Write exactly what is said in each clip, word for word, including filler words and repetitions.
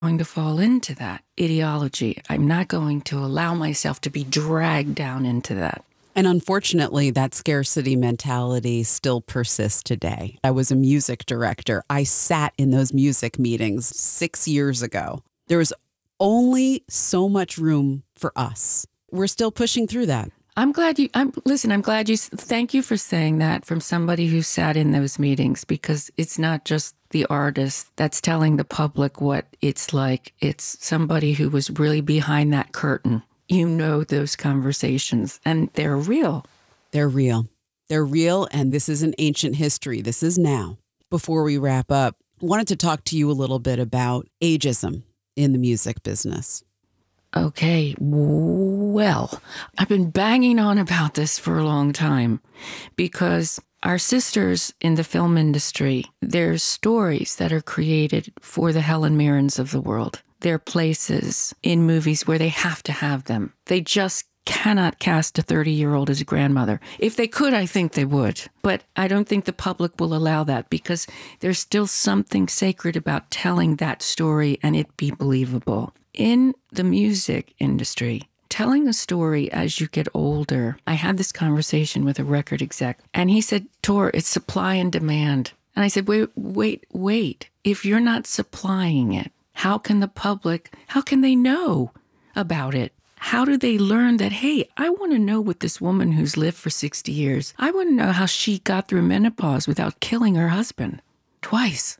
going to fall into that ideology. I'm not going to allow myself to be dragged down into that. And unfortunately, that scarcity mentality still persists today. I was a music director. I sat in those music meetings six years ago. There was only so much room for us. We're still pushing through that. I'm glad you, I'm, listen, I'm glad you, thank you for saying that from somebody who sat in those meetings, because it's not just the artist that's telling the public what it's like. It's somebody who was really behind that curtain. You know those conversations, and they're real. They're real. They're real, and this isn't ancient history. This is now. Before we wrap up, I wanted to talk to you a little bit about ageism in the music business. Okay, well, I've been banging on about this for a long time because our sisters in the film industry, there's stories that are created for the Helen Mirrens of the world. There are places in movies where they have to have them. They just cannot cast a thirty-year-old as a grandmother. If they could, I think they would. But I don't think the public will allow that because there's still something sacred about telling that story and it be believable. In the music industry, telling a story as you get older, I had this conversation with a record exec, and he said, Tor, it's supply and demand. And I said, wait, wait, wait. If you're not supplying it, how can the public, how can they know about it? How do they learn that, hey, I want to know what this woman who's lived for sixty years, I want to know how she got through menopause without killing her husband twice.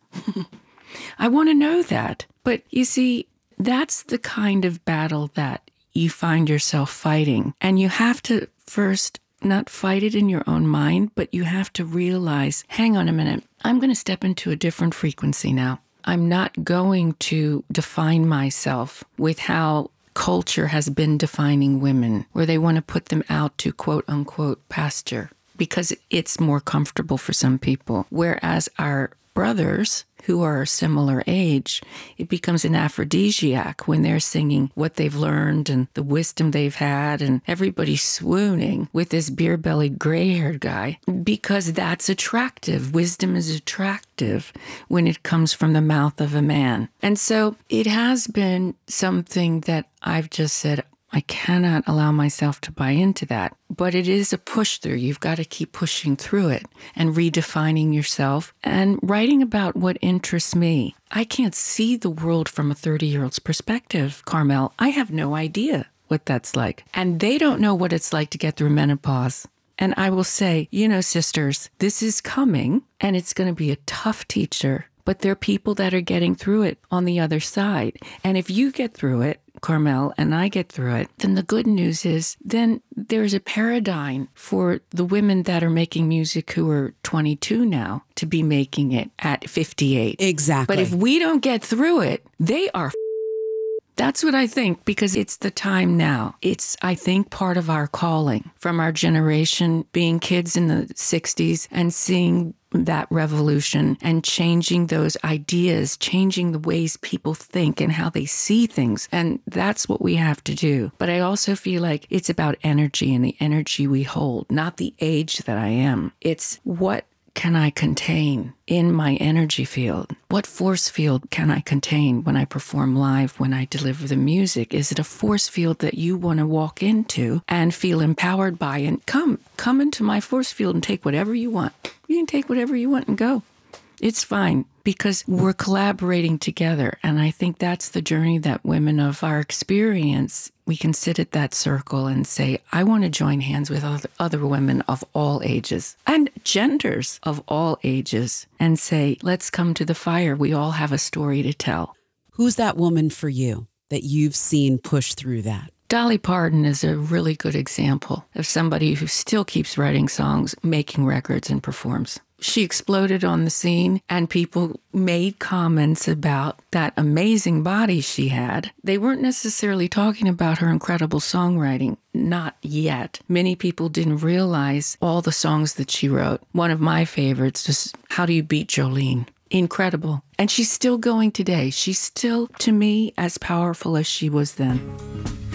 I want to know that. But you see, that's the kind of battle that you find yourself fighting. And you have to first not fight it in your own mind, but you have to realize, hang on a minute, I'm going to step into a different frequency now. I'm not going to define myself with how culture has been defining women, where they want to put them out to quote unquote pasture because it's more comfortable for some people. Whereas our brothers who are a similar age, it becomes an aphrodisiac when they're singing what they've learned and the wisdom they've had, and everybody's swooning with this beer-bellied, gray-haired guy because that's attractive. Wisdom is attractive when it comes from the mouth of a man. And so it has been something that I've just said, I cannot allow myself to buy into that. But it is a push through. You've got to keep pushing through it and redefining yourself and writing about what interests me. I can't see the world from a thirty-year-old's perspective, Carmel. I have no idea what that's like. And they don't know what it's like to get through menopause. And I will say, you know, sisters, this is coming and it's going to be a tough teacher. But there are people that are getting through it on the other side. And if you get through it, Carmel, and I get through it, then the good news is then there's a paradigm for the women that are making music who are twenty-two now to be making it at fifty-eight. Exactly. But if we don't get through it, they are f- That's what I think, because it's the time now. It's, I think, part of our calling from our generation, being kids in the sixties and seeing that revolution and changing those ideas, changing the ways people think and how they see things. And that's what we have to do. But I also feel like it's about energy and the energy we hold, not the age that I am. It's what can I contain in my energy field? What force field can I contain when I perform live, when I deliver the music? Is it a force field that you want to walk into and feel empowered by? And come, come into my force field and take whatever you want. You can take whatever you want and go. It's fine because we're collaborating together. And I think that's the journey that women of our experience, we can sit at that circle and say, I want to join hands with other, other women of all ages and genders of all ages and say, let's come to the fire. We all have a story to tell. Who's that woman for you that you've seen push through that? Dolly Parton is a really good example of somebody who still keeps writing songs, making records, and performs. She exploded on the scene and people made comments about that amazing body she had. They weren't necessarily talking about her incredible songwriting. Not yet. Many people didn't realize all the songs that she wrote. One of my favorites was How Do You Beat Jolene? Incredible. And she's still going today. She's still, to me, as powerful as she was then.